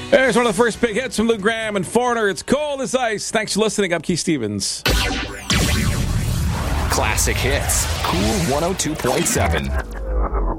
There's one of the first big hits from Lou Gramm and Foreigner. It's Cold as Ice. Thanks for listening. I'm Keith Stevens. Classic hits. Cool 102.7.